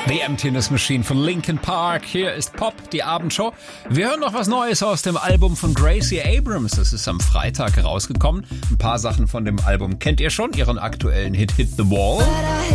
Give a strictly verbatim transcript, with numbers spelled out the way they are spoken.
The Emptiness Machine von Linkin Park. Hier ist Pop, die Abendshow. Wir hören noch was Neues aus dem Album von Gracie Abrams. Das ist am Freitag rausgekommen. Ein paar Sachen von dem Album kennt ihr schon. Ihren aktuellen Hit Hit the Wall.